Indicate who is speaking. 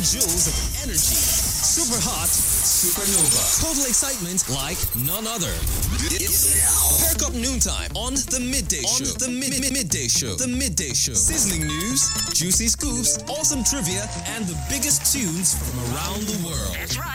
Speaker 1: joules of energy. Super hot, supernova. Total excitement like none other. It's Perk Up Noontime on The Midday Show. Midday Show. The Midday Show. Sizzling news, juicy scoops, awesome trivia, and the biggest tunes from around the world.
Speaker 2: That's right.